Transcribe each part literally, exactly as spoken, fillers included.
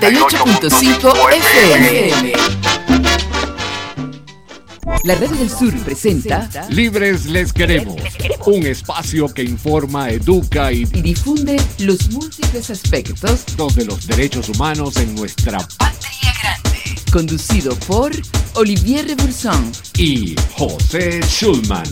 y ocho punto cinco F M. La Radio del Sur presenta Libres les queremos, un espacio que informa, educa y, y difunde los múltiples aspectos de los derechos humanos en nuestra patria grande. Conducido por Olivier Reburson y José Schulman.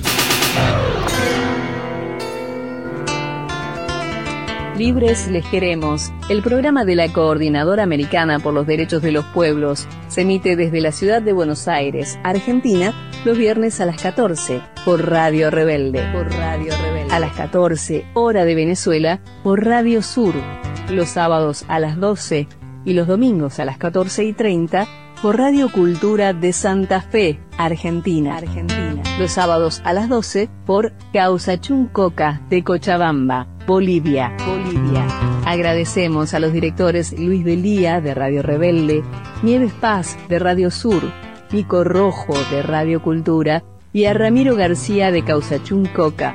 Libres les queremos, el programa de la Coordinadora Americana por los Derechos de los Pueblos, se emite desde la ciudad de Buenos Aires, Argentina, los viernes a las catorce, por Radio Rebelde. Por Radio Rebelde. A las catorce, hora de Venezuela, por Radio Sur. Los sábados a las doce y los domingos a las catorce y treinta, por Radio Cultura de Santa Fe, Argentina. Argentina. Los sábados a las doce, por Causachuncoca de Cochabamba, Bolivia. Bolivia. Agradecemos a los directores Luis Delía de Radio Rebelde, Nieves Paz de Radio Sur, Nico Rojo de Radio Cultura y a Ramiro García de Causachuncoca.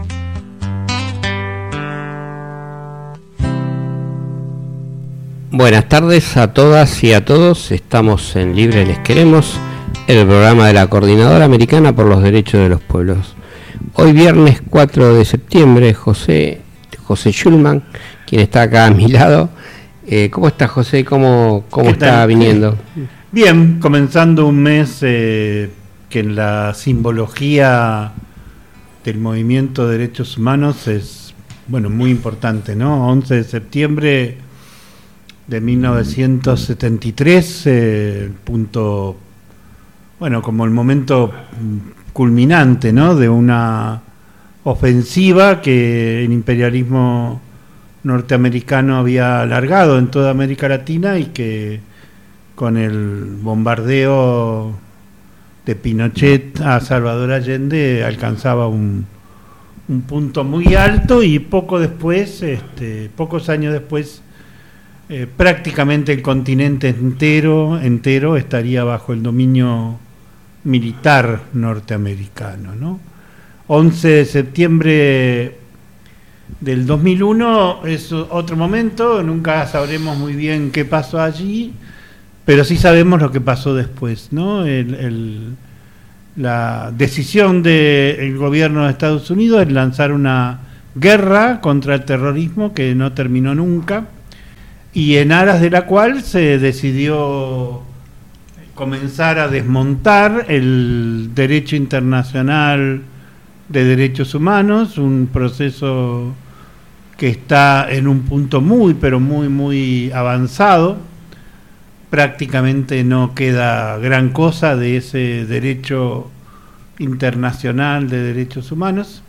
Buenas tardes a todas y a todos. Estamos en Libre Les Queremos, el programa de la Coordinadora Americana por los Derechos de los Pueblos. Hoy viernes cuatro de septiembre, José José Schulman, quien está acá a mi lado. Eh, ¿Cómo está, José? ¿Cómo, cómo está tal? viniendo? Bien, comenzando un mes eh, que en la simbología del movimiento de derechos humanos es, bueno, muy importante, ¿no? once de septiembre de mil novecientos setenta y tres, eh, el punto, bueno, como el momento culminante, ¿no?, de una ofensiva que el imperialismo norteamericano había alargado en toda América Latina y que con el bombardeo de Pinochet a Salvador Allende alcanzaba un, un punto muy alto y poco después, este, pocos años después, eh, prácticamente el continente entero, entero estaría bajo el dominio militar norteamericano, ¿no? once de septiembre del dos mil uno es otro momento, nunca sabremos muy bien qué pasó allí, pero sí sabemos lo que pasó después, ¿no? El, el, la decisión del gobierno de Estados Unidos es lanzar una guerra contra el terrorismo que no terminó nunca y en aras de la cual se decidió comenzar a desmontar el derecho internacional de derechos humanos, un proceso que está en un punto muy, pero muy, muy avanzado. Prácticamente no queda gran cosa de ese derecho internacional de derechos humanos.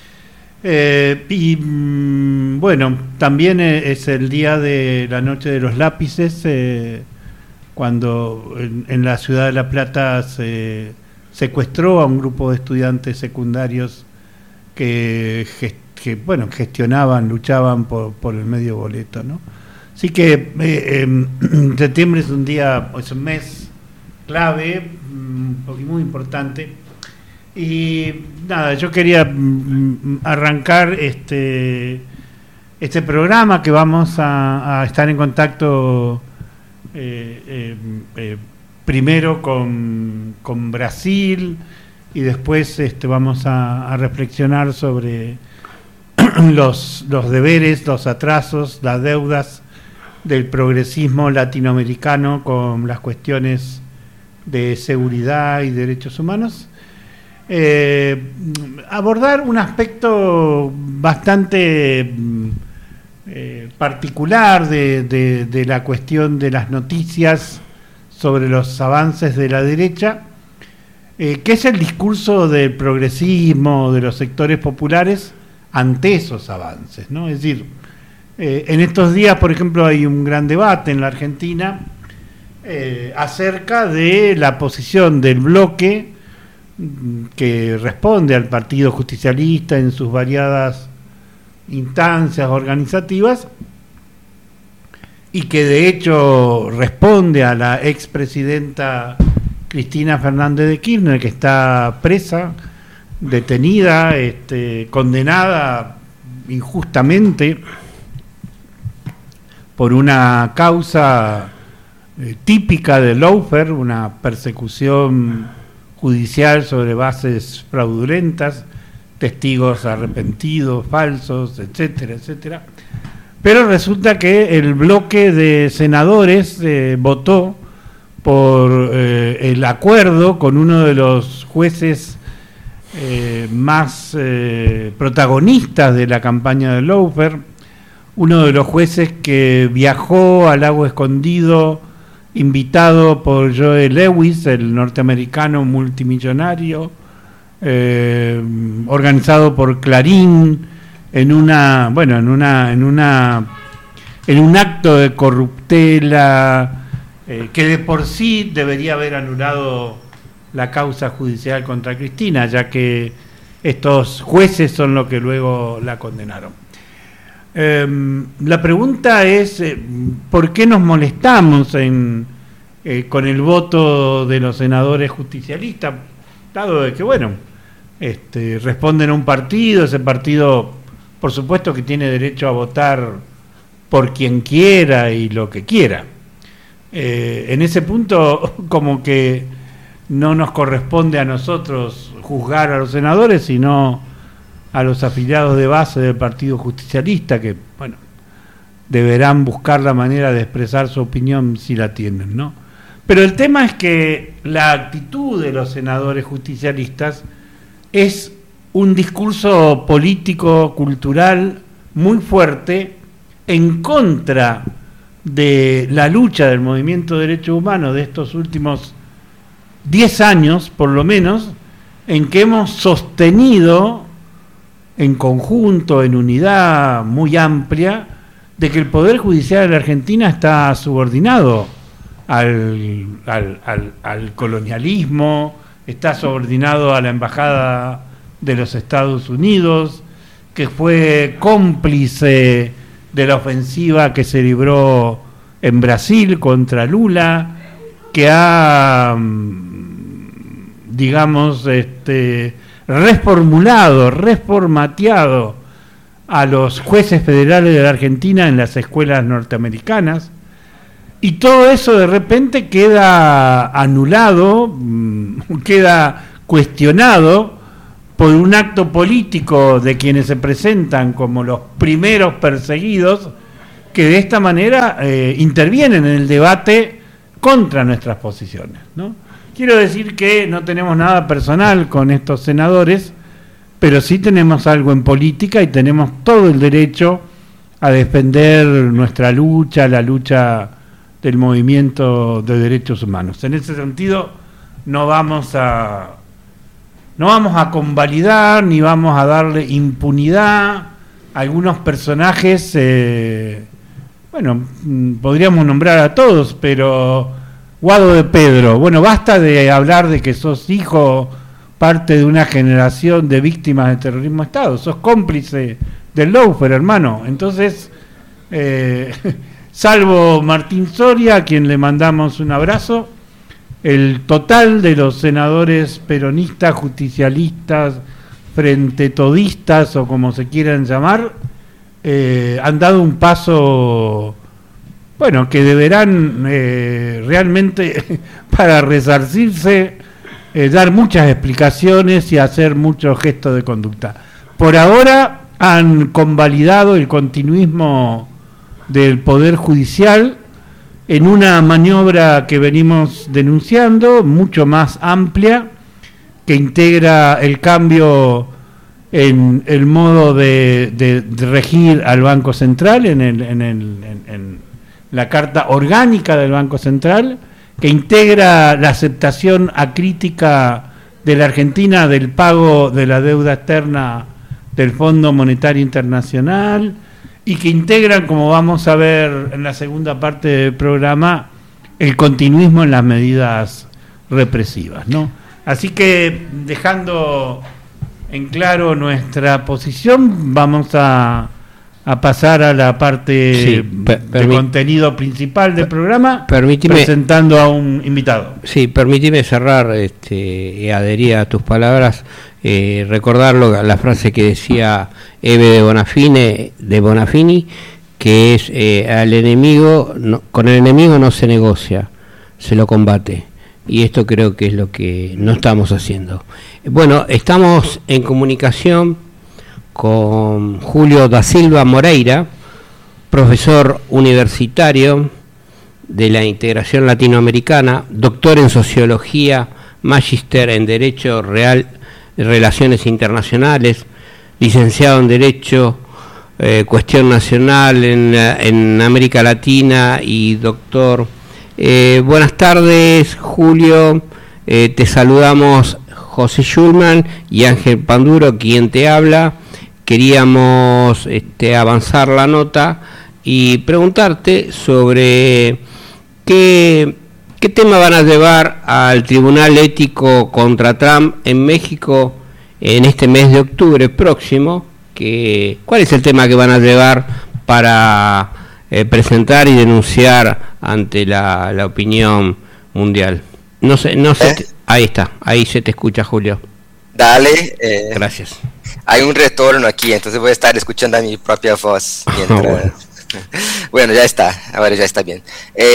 Eh, y mm, bueno, también es el día de la Noche de los Lápices, eh, cuando en, en la ciudad de La Plata se secuestró a un grupo de estudiantes secundarios que, que bueno, gestionaban, luchaban por, por el medio boleto, ¿no? Así que eh, eh, septiembre es un día, es un mes clave y muy importante. Y nada, yo quería mm, arrancar este, este programa que vamos a, a estar en contacto eh, eh, eh, primero con, con Brasil y después este, vamos a, a reflexionar sobre los, los deberes, los atrasos, las deudas del progresismo latinoamericano con las cuestiones de seguridad y derechos humanos. Eh, abordar un aspecto bastante eh, particular de, de, de la cuestión de las noticias sobre los avances de la derecha, eh, que es el discurso del progresismo, de los sectores populares ante esos avances, ¿no? Es decir, eh, en estos días, por ejemplo, hay un gran debate en la Argentina eh, acerca de la posición del bloque que responde al Partido Justicialista en sus variadas instancias organizativas y que de hecho responde a la expresidenta Cristina Fernández de Kirchner, que está presa, detenida, este, condenada injustamente por una causa eh, típica de lawfare, una persecución judicial sobre bases fraudulentas, testigos arrepentidos, falsos, etcétera, etcétera. Pero resulta que el bloque de senadores eh, votó por eh, el acuerdo con uno de los jueces eh, más eh, protagonistas de la campaña de lawfare, uno de los jueces que viajó al Lago Escondido, invitado por Joe Lewis, el norteamericano multimillonario, eh, organizado por Clarín, en una, bueno, en una, en una, en un acto de corruptela eh, que de por sí debería haber anulado la causa judicial contra Cristina, ya que estos jueces son los que luego la condenaron. Eh, la pregunta es, eh, ¿por qué nos molestamos en, eh, con el voto de los senadores justicialistas? Dado de que, bueno, este, responden a un partido, ese partido, por supuesto que tiene derecho a votar por quien quiera y lo que quiera. Eh, en ese punto, como que no nos corresponde a nosotros juzgar a los senadores, sino a los afiliados de base del Partido Justicialista, que, bueno, deberán buscar la manera de expresar su opinión si la tienen, ¿no? Pero el tema es que la actitud de los senadores justicialistas es un discurso político, cultural muy fuerte en contra de la lucha del movimiento de derechos humanos de estos últimos diez años, por lo menos, en que hemos sostenido en conjunto, en unidad muy amplia, de que el Poder Judicial de la Argentina está subordinado al, al, al, al colonialismo, está subordinado a la Embajada de los Estados Unidos, que fue cómplice de la ofensiva que se libró en Brasil contra Lula, que ha, digamos, este, reformulado, reformateado a los jueces federales de la Argentina en las escuelas norteamericanas, y todo eso de repente queda anulado, queda cuestionado por un acto político de quienes se presentan como los primeros perseguidos, que de esta manera eh, intervienen en el debate contra nuestras posiciones, ¿no? Quiero decir que no tenemos nada personal con estos senadores, pero sí tenemos algo en política y tenemos todo el derecho a defender nuestra lucha, la lucha del movimiento de derechos humanos. En ese sentido, no vamos a no vamos a convalidar ni vamos a darle impunidad a algunos personajes, eh, bueno, podríamos nombrar a todos, pero Guado de Pedro, bueno, basta de hablar de que sos hijo, parte de una generación de víctimas de terrorismo de Estado, sos cómplice del lawfare, hermano. Entonces, eh, salvo Martín Soria, a quien le mandamos un abrazo, el total de los senadores peronistas, justicialistas, frente todistas o como se quieran llamar, eh, han dado un paso, bueno, que deberán eh, realmente, para resarcirse, eh, dar muchas explicaciones y hacer muchos gestos de conducta. Por ahora han convalidado el continuismo del Poder Judicial en una maniobra que venimos denunciando, mucho más amplia, que integra el cambio en el modo de, de, de regir al Banco Central, en, el, en, el, en, en la Carta Orgánica del Banco Central, que integra la aceptación acrítica de la Argentina del pago de la deuda externa del Fondo Monetario Internacional, y que integran, como vamos a ver en la segunda parte del programa, el continuismo en las medidas represivas, ¿no? Así que, dejando en claro nuestra posición, vamos a, a pasar a la parte sí, per, de contenido principal del programa, presentando a un invitado. Sí, permíteme cerrar este, y adherir a tus palabras, eh, recordarlo, la frase que decía Eve de Bonafini, de Bonafini, que es eh, al enemigo, no, con el enemigo no se negocia, se lo combate. Y esto creo que es lo que no estamos haciendo. Bueno, estamos en comunicación con Julio da Silva Moreira, profesor universitario de la integración latinoamericana, doctor en sociología, magíster en Derecho Real, Relaciones Internacionales, licenciado en Derecho, eh, Cuestión Nacional en, en América Latina y doctor. Eh, buenas tardes, Julio. Eh, te saludamos José Schulman y Ángel Panduro, quien te habla. Queríamos este, avanzar la nota y preguntarte sobre qué, qué tema van a llevar al Tribunal Ético contra Trump en México en este mes de octubre próximo. Que, ¿cuál es el tema que van a llevar para eh, presentar y denunciar ante la, la opinión mundial? No sé, no sé. ¿Eh? Ahí está, ahí se te escucha, Julio. Dale. Eh, Gracias. Hay un retorno aquí, entonces voy a estar escuchando a mi propia voz mientras... bueno. Bueno, ya está, ahora ya está bien.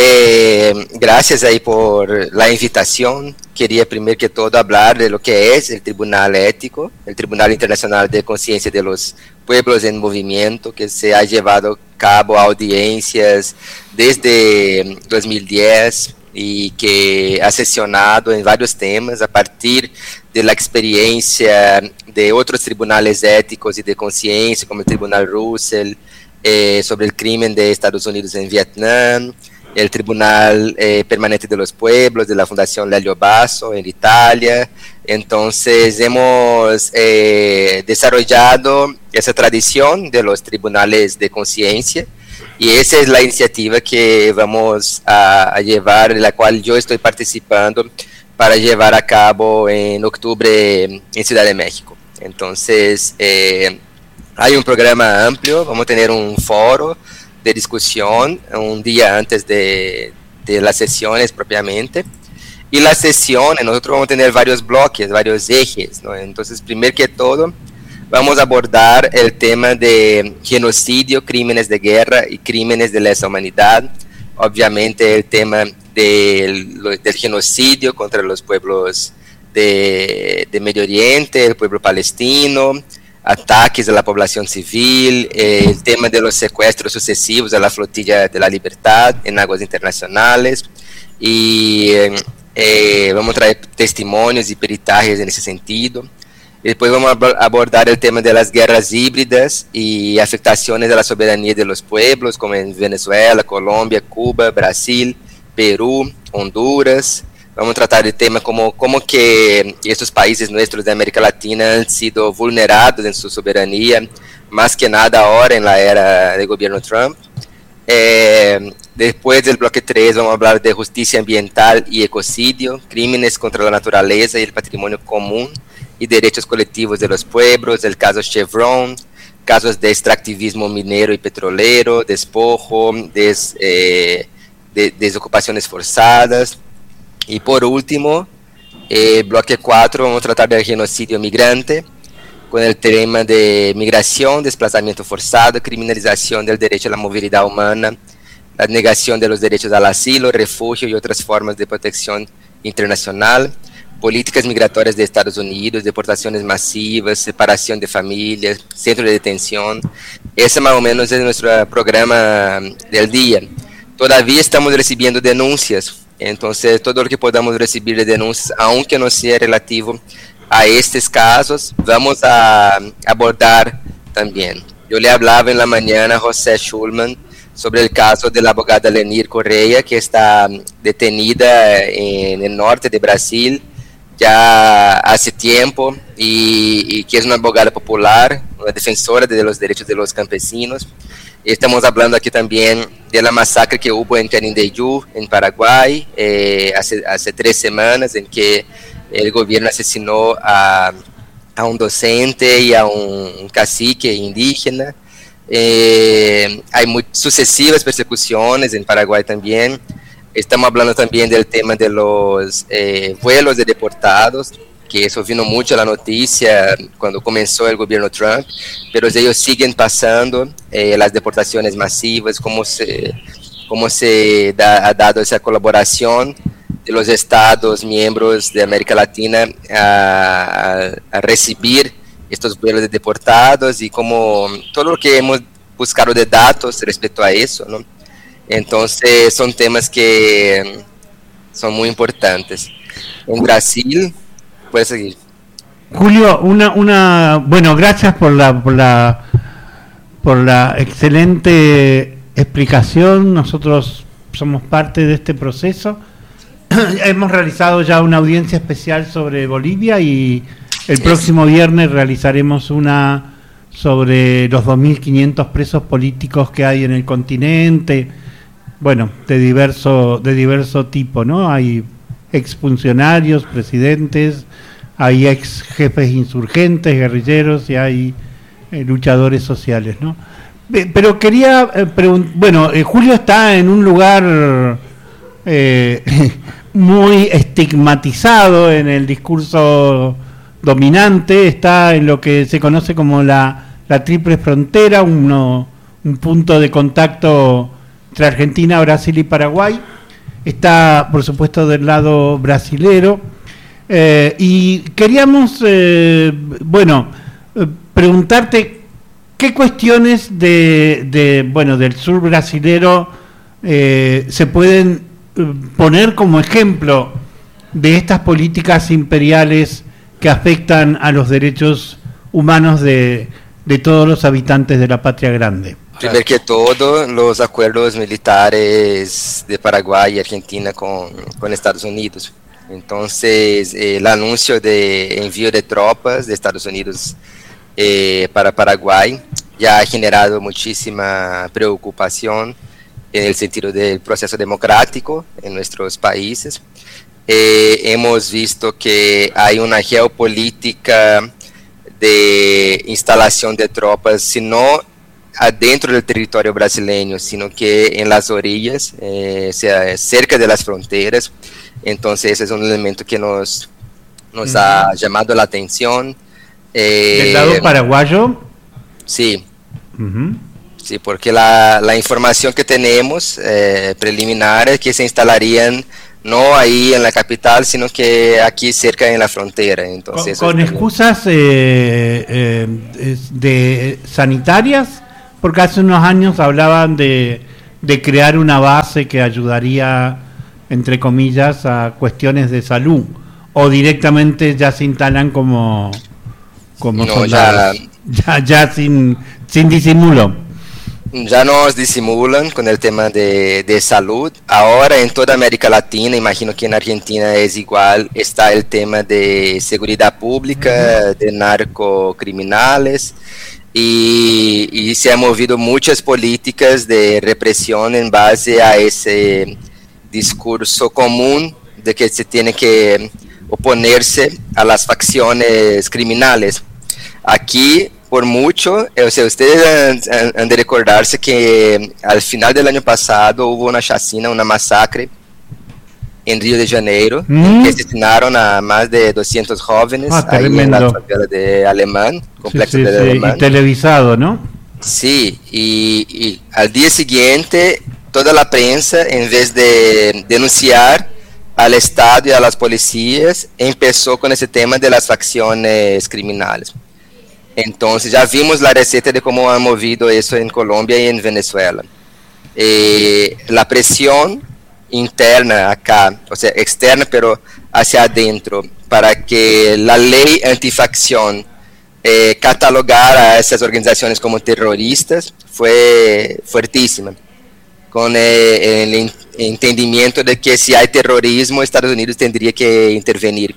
Eh, gracias ahí por la invitación. Quería primero que todo hablar de lo que es el Tribunal Ético, el Tribunal Internacional de Conciencia de los Pueblos en Movimiento, que se ha llevado a cabo audiencias desde dos mil diez y que ha sesionado en varios temas a partir de la experiencia de otros tribunales éticos y de conciencia, como el Tribunal Russell, eh, sobre el crimen de Estados Unidos en Vietnam, el Tribunal eh, Permanente de los Pueblos de la Fundación Lelio Basso en Italia. Entonces hemos eh, desarrollado esa tradición de los tribunales de conciencia, y esa es la iniciativa que vamos a, a llevar, en la cual yo estoy participando para llevar a cabo en octubre en Ciudad de México. Entonces eh, hay un programa amplio, vamos a tener un foro de discusión un día antes de, de las sesiones propiamente. Y las sesiones, nosotros vamos a tener varios bloques, varios ejes, ¿no? Entonces, primero que todo, vamos a abordar el tema de genocidio, crímenes de guerra y crímenes de lesa humanidad. Obviamente el tema del, del genocidio contra los pueblos de, de Medio Oriente, el pueblo palestino, ataques a la población civil, eh, el tema de los secuestros sucesivos a la flotilla de la libertad en aguas internacionales, y eh, eh, vamos a traer testimonios y peritajes en ese sentido. Y después vamos a abordar el tema de las guerras híbridas y afectaciones a la soberanía de los pueblos, como en Venezuela, Colombia, Cuba, Brasil, Perú, Honduras. Vamos a tratar el tema como, como que estos países nuestros de América Latina han sido vulnerados en su soberanía, más que nada ahora en la era del gobierno Trump. Eh, después del bloque tres vamos a hablar de justicia ambiental y ecocidio, crímenes contra la naturaleza y el patrimonio común y derechos colectivos de los pueblos, el caso Chevron, casos de extractivismo minero y petrolero, despojo, des, eh, de, desocupaciones forzadas. Y por último, eh, bloque cuatro, vamos a tratar del genocidio migrante, con el tema de migración, desplazamiento forzado, criminalización del derecho a la movilidad humana, la negación de los derechos al asilo, refugio y otras formas de protección internacional, políticas migratorias de Estados Unidos, deportaciones masivas, separación de familias, centros de detención. Ese más o menos es nuestro programa del día. Todavía estamos recibiendo denuncias, entonces todo lo que podamos recibir de denuncias, aunque no sea relativo a estos casos, vamos a abordar también. Yo le hablaba en la mañana a José Schulman sobre el caso de la abogada Lenir Correa, que está detenida en el norte de Brasil ya hace tiempo, y, y que es una abogada popular, una defensora de los derechos de los campesinos. Estamos hablando aquí también de la masacre que hubo en Canindeyú, en Paraguay, eh, hace, hace tres semanas, en que el gobierno asesinó a, a un docente y a un, un cacique indígena. Eh, hay muy sucesivas persecuciones en Paraguay también. Estamos hablando también del tema de los eh, vuelos de deportados, porque eso vino mucho a la noticia cuando comenzó el gobierno Trump, pero ellos siguen pasando eh, las deportaciones masivas, cómo se, cómo se da, ha dado esa colaboración de los estados miembros de América Latina a, a, a recibir estos vuelos de deportados y como todo lo que hemos buscado de datos respecto a eso, ¿no? Entonces son temas que son muy importantes. En Brasil, puedes seguir. Julio, una, una, bueno, gracias por la, por la, por la excelente explicación. Nosotros somos parte de este proceso. Hemos realizado ya una audiencia especial sobre Bolivia y el próximo viernes realizaremos una sobre los dos mil quinientos presos políticos que hay en el continente, bueno, de diverso, de diverso tipo, ¿no? Hay exfuncionarios, presidentes, hay ex jefes insurgentes, guerrilleros y hay eh, luchadores sociales, ¿no? Pero quería eh, preguntar, bueno, eh, Julio está en un lugar eh, muy estigmatizado en el discurso dominante, está en lo que se conoce como la, la triple frontera, uno, un punto de contacto entre Argentina, Brasil y Paraguay. Está, por supuesto, del lado brasilero. Eh, y queríamos, eh, bueno, eh, preguntarte qué cuestiones de, de bueno, del sur brasilero eh, se pueden eh, poner como ejemplo de estas políticas imperiales que afectan a los derechos humanos de, de todos los habitantes de la patria grande. Primero que todo, los acuerdos militares de Paraguay y Argentina con, con Estados Unidos. Entonces, eh, el anuncio de envío de tropas de Estados Unidos eh, para Paraguay ya ha generado muchísima preocupación en el sentido del proceso democrático en nuestros países. Eh, hemos visto que hay una geopolítica de instalación de tropas, si no adentro del territorio brasileño, sino que en las orillas, eh, sea cerca de las fronteras. Entonces ese es un elemento que nos, nos uh-huh. ha llamado la atención. Eh, ¿Del lado paraguayo? Sí. Uh-huh. Sí, porque la, la información que tenemos eh, preliminar es que se instalarían no ahí en la capital, sino que aquí cerca en la frontera. Entonces, con, con excusas eh, eh, de sanitarias, porque hace unos años hablaban de, de crear una base que ayudaría, entre comillas, a cuestiones de salud, o directamente ya se instalan como, como no, soldados, ya, ya, ya sin, sin disimulo. Ya nos disimulan con el tema de, de salud. Ahora en toda América Latina, imagino que en Argentina es igual, está el tema de seguridad pública, uh-huh. de narcocriminales, y, y se han movido muchas políticas de represión en base a ese discurso común de que se tiene que oponerse a las facciones criminales. Aquí, por mucho, o sea, ustedes han, han de recordarse que al final del año pasado hubo una chacina, una masacre en Río de Janeiro, mm. en que asesinaron a más de doscientos jóvenes ah, ahí en la favela de Alemán, complejo sí, sí, de sí. Alemán. Y televisado, ¿no? Sí, y, y al día siguiente toda la prensa, en vez de denunciar al Estado y a las policías, empezó con ese tema de las facciones criminales. Entonces ya vimos la receta de cómo han movido eso en Colombia y en Venezuela. Eh, la presión interna acá, o sea, externa, pero hacia adentro, para que la ley antifacción eh, catalogara a esas organizaciones como terroristas, fue fuertísima, con eh, el entendimiento de que si hay terrorismo, Estados Unidos tendría que intervenir.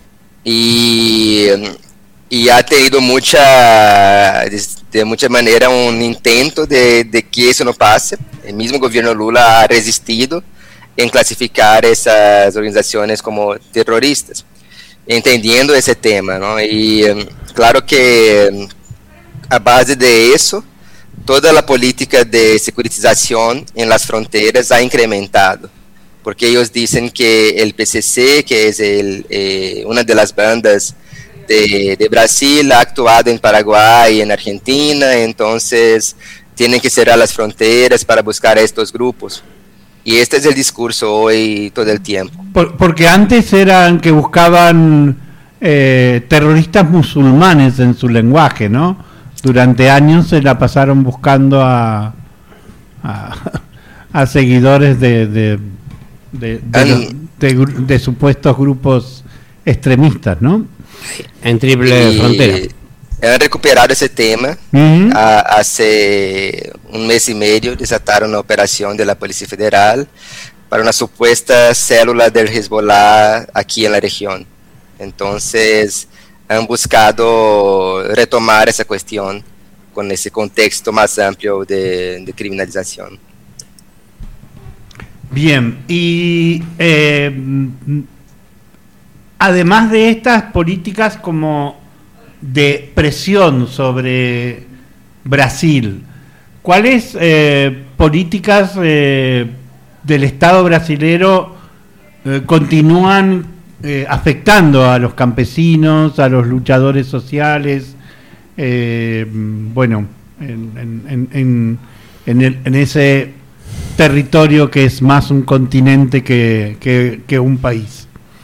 Y... y ha tenido mucha, de mucha manera un intento de, de que eso no pase. El mismo gobierno Lula ha resistido en clasificar esas organizaciones como terroristas, entendiendo ese tema, ¿no? Y claro que a base de eso, toda la política de securitización en las fronteras ha incrementado, porque ellos dicen que el P C C, que es el, eh, una de las bandas de, de Brasil, ha actuado en Paraguay y en Argentina, entonces tienen que cerrar las fronteras para buscar a estos grupos. Y este es el discurso hoy todo el tiempo. Por, porque antes eran que buscaban eh, terroristas musulmanes en su lenguaje, ¿no? Durante años se la pasaron buscando a, a, a seguidores de de, de, de, um, de, de, de supuestos grupos extremistas, ¿no? En triple y frontera. Han recuperado ese tema. Uh-huh. a, hace un mes y medio desataron una operación de la Policía Federal para una supuesta célula del Hezbollah aquí en la región. Entonces han buscado retomar esa cuestión con ese contexto más amplio de, de criminalización. Bien, y eh, además de estas políticas como de presión sobre Brasil, ¿cuáles eh, políticas eh, del Estado brasilero eh, continúan eh, afectando a los campesinos, a los luchadores sociales, eh, bueno, en, en, en, en, el, en ese territorio que es más un continente que, que, que un país?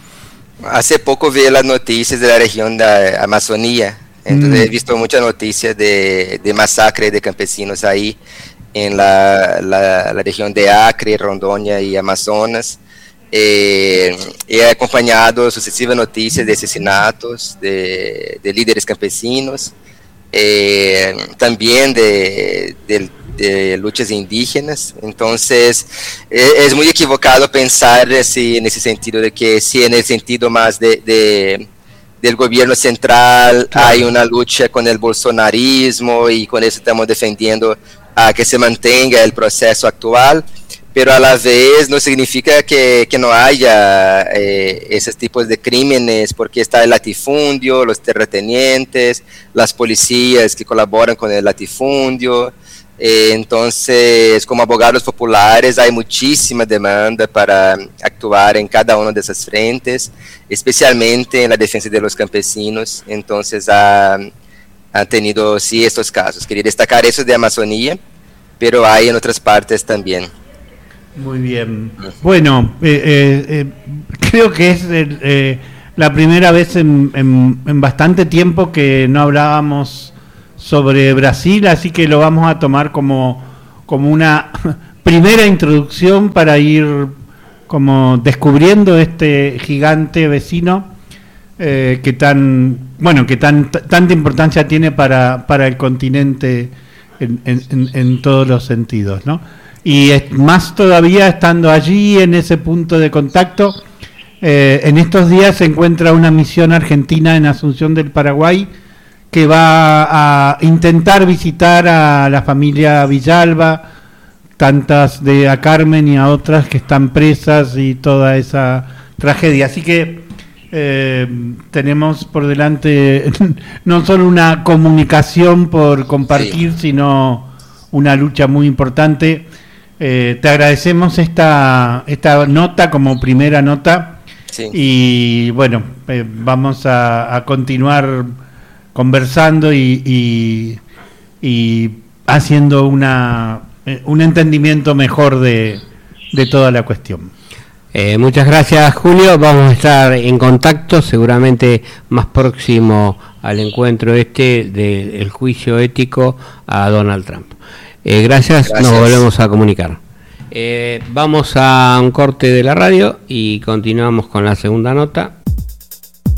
Hace poco vi las noticias de la región de Amazonía, entonces mm. he visto muchas noticias de, de masacre de campesinos ahí en la, la, la región de Acre, Rondônia y Amazonas. Eh, he acompañado sucesivas noticias de asesinatos de, de líderes campesinos, eh, también de, de, de luchas indígenas. Entonces es, es muy equivocado pensar si, en ese sentido de que si en el sentido más de, de del gobierno central claro. hay una lucha con el bolsonarismo y con eso estamos defendiendo a que se mantenga el proceso actual, pero a la vez no significa que, que no haya eh, esos tipos de crímenes, porque está el latifundio, los terratenientes, las policías que colaboran con el latifundio. Eh, entonces, como abogados populares, hay muchísima demanda para actuar en cada una de esas frentes, especialmente en la defensa de los campesinos. Entonces, ha, ha tenido, sí, estos casos. Quería destacar eso de Amazonía, pero hay en otras partes también. Muy bien. Bueno, eh, eh, eh, creo que es el, eh, la primera vez en, en, en bastante tiempo que no hablábamos sobre Brasil, así que lo vamos a tomar como, como una primera introducción para ir como descubriendo este gigante vecino eh, que tan bueno que tan t- tanta importancia tiene para, para el continente en, en, en todos los sentidos, ¿no? Y es, más todavía estando allí en ese punto de contacto, eh, en estos días se encuentra una misión argentina en Asunción del Paraguay que va a intentar visitar a la familia Villalba, tantas de a Carmen y a otras que están presas y toda esa tragedia. Así que eh, tenemos por delante no solo una comunicación por compartir, sí. sino una lucha muy importante. Eh, te agradecemos esta, esta nota como primera nota sí. y bueno, eh, vamos a, a continuar conversando y, y, y haciendo una un entendimiento mejor de, de toda la cuestión. Eh, muchas gracias, Julio. Vamos a estar en contacto, seguramente más próximo al encuentro este del juicio ético a Donald Trump. Eh, gracias, gracias, nos volvemos a comunicar. Eh, vamos a un corte de la radio y continuamos con la segunda nota.